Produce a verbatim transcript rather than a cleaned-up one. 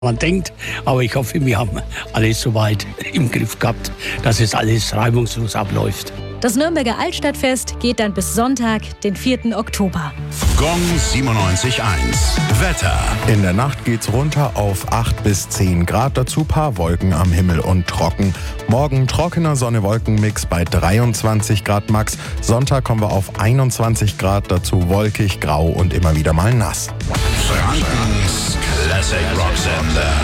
man denkt. Aber ich hoffe, wir haben alles soweit im Griff gehabt, dass es alles reibungslos abläuft. Das Nürnberger Altstadtfest geht dann bis Sonntag, den vierten Oktober. Gong siebenundneunzig Komma eins. Wetter. In der Nacht geht's runter auf acht bis zehn Grad, dazu paar Wolken am Himmel und trocken. Morgen trockener Sonne-Wolken-Mix bei dreiundzwanzig Grad max. Sonntag kommen wir auf einundzwanzig Grad, dazu wolkig, grau und immer wieder mal nass. Frankens Classic Rock Sender.